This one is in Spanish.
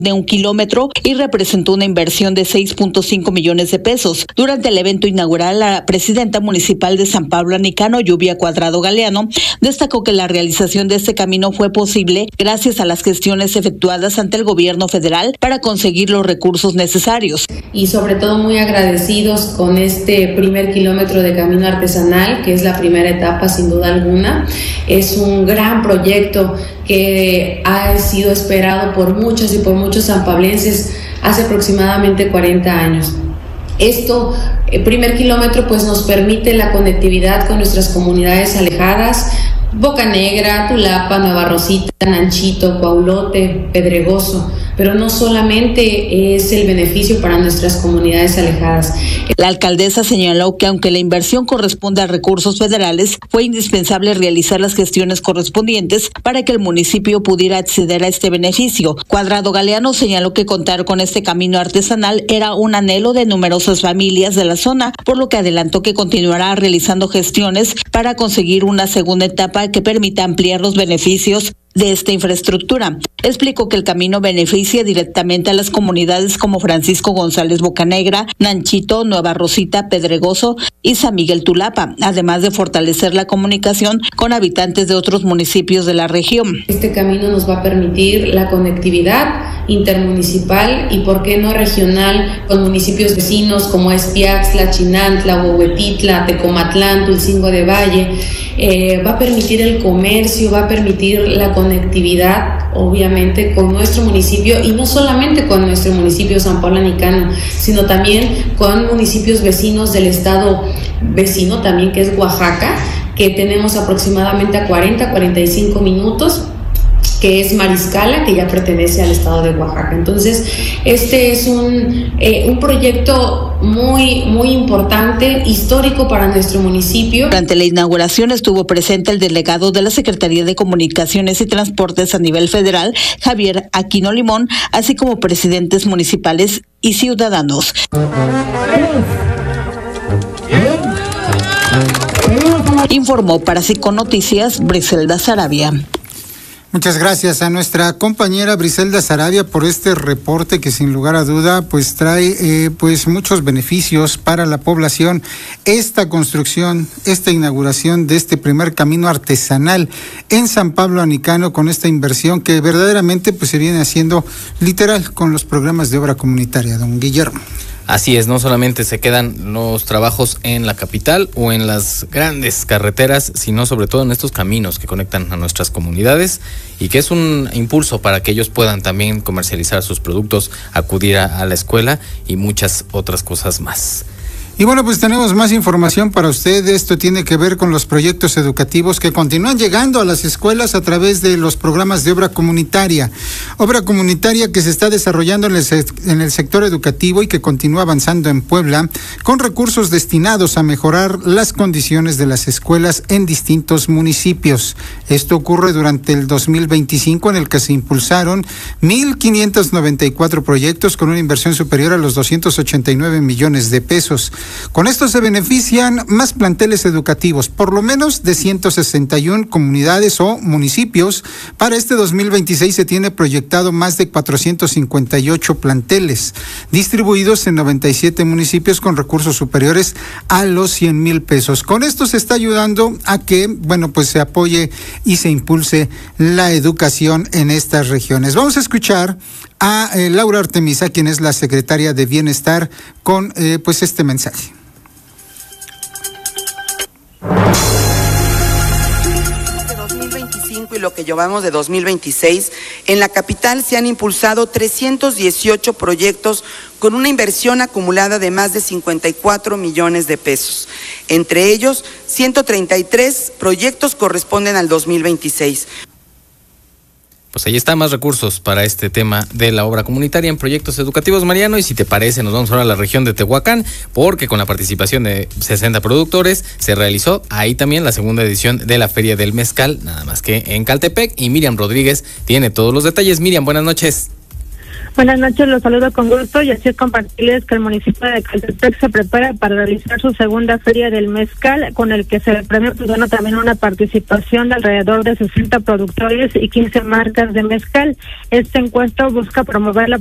de 1 kilómetro y representó una inversión de 6.5 millones de pesos. Durante el evento inaugural, la presidenta municipal de San Pablo Anicano, Lluvia Cuadrado Galeano, destacó que la realización de este camino fue posible gracias a las gestiones efectuadas ante el gobierno federal para conseguir los recursos necesarios. Y sobre todo muy agradecidos con este primer kilómetro de camino artesanal, que es la primera etapa sin duda alguna. Es un gran proyecto que ha sido esperado por muchos y por muchos sanpablenses hace aproximadamente 40 años. Esto, el primer kilómetro, pues nos permite la conectividad con nuestras comunidades alejadas, Bocanegra, Tulapa, Nueva Rosita, Nanchito, Cuauhlote, Pedregoso, pero no solamente es el beneficio para nuestras comunidades alejadas. La alcaldesa señaló que aunque la inversión corresponde a recursos federales, fue indispensable realizar las gestiones correspondientes para que el municipio pudiera acceder a este beneficio. Cuadrado Galeano señaló que contar con este camino artesanal era un anhelo de numerosas familias de la zona, por lo que adelantó que continuará realizando gestiones para conseguir una segunda etapa que permita ampliar los beneficios de esta infraestructura. Explicó que el camino beneficia directamente a las comunidades como Francisco González Bocanegra, Nanchito, Nueva Rosita, Pedregoso y San Miguel Tulapa, además de fortalecer la comunicación con habitantes de otros municipios de la región. Este camino nos va a permitir la conectividad intermunicipal y por qué no regional con municipios vecinos como Espiaxtla, Chinantla, Huehuetitla, Tecomatlán, Tulcingo de Valle. Va a permitir el comercio, va a permitir la conectividad, obviamente, con nuestro municipio y no solamente con nuestro municipio San Pablo Anicano, sino también con municipios vecinos del estado vecino también, que es Oaxaca, que tenemos aproximadamente a 45 minutos, que es Mariscala, que ya pertenece al estado de Oaxaca. Entonces, este es un proyecto muy importante, histórico para nuestro municipio. Durante la inauguración estuvo presente el delegado de la Secretaría de Comunicaciones y Transportes a nivel federal, Javier Aquino Limón, así como presidentes municipales y ciudadanos. Informó para Cico Noticias Briselda Saravia. Muchas gracias a nuestra compañera Briselda Saravia por este reporte que sin lugar a duda pues trae pues muchos beneficios para la población. Esta construcción, esta inauguración de este primer camino artesanal en San Pablo Anicano con esta inversión que verdaderamente pues se viene haciendo literal con los programas de obra comunitaria, don Guillermo. Así es, no solamente se quedan los trabajos en la capital o en las grandes carreteras, sino sobre todo en estos caminos que conectan a nuestras comunidades y que es un impulso para que ellos puedan también comercializar sus productos, acudir a la escuela y muchas otras cosas más. Y bueno, pues tenemos más información para usted. Esto tiene que ver con los proyectos educativos que continúan llegando a las escuelas a través de los programas de obra comunitaria. Obra comunitaria que se está desarrollando en el sector educativo y que continúa avanzando en Puebla con recursos destinados a mejorar las condiciones de las escuelas en distintos municipios. Esto ocurre durante el 2025 en el que se impulsaron 1,594 proyectos con una inversión superior a los 289 millones de pesos. Con esto se benefician más planteles educativos, por lo menos de 161 comunidades o municipios. Para este 2026 se tiene proyectado más de 458 planteles, distribuidos en 97 municipios con recursos superiores a los 100,000 pesos. Con esto se está ayudando a que, bueno, pues se apoye y se impulse la educación en estas regiones. Vamos a escuchar a Laura Artemisa, quien es la secretaria de Bienestar, con pues este mensaje. De 2025 y lo que llevamos de 2026, en la capital se han impulsado 318 proyectos con una inversión acumulada de más de 54 millones de pesos. Entre ellos, 133 proyectos corresponden al 2026. Pues ahí está, más recursos para este tema de la obra comunitaria en proyectos educativos, Mariano. Y si te parece, nos vamos ahora a la región de Tehuacán, porque con la participación de 60 productores se realizó ahí también la segunda edición de la Feria del Mezcal, nada más que en Caltepec. Y Miriam Rodríguez tiene todos los detalles. Miriam, buenas noches. Buenas noches, los saludo con gusto y así compartirles que el municipio de Caltepec se prepara para realizar su segunda feria del mezcal, con el que se le premió también una participación de alrededor de 60 productores y 15 marcas de mezcal. Este encuentro busca promover la